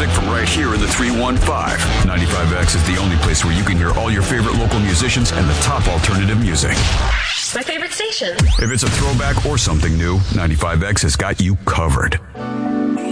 music from right here in the 315. 95X is the only place where you can hear all your favorite local musicians and the top alternative music. My favorite station. If it's a throwback or something new, 95X has got you covered.